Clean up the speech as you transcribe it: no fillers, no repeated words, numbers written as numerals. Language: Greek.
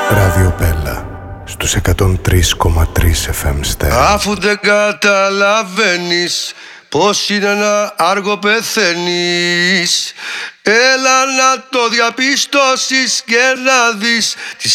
Ραδιοπέλα στους 103,3 FM Stereo. Αφού δεν καταλαβαίνεις πως είναι να άργο πεθαίνεις, έλα να το διαπιστώσεις και να δεις τις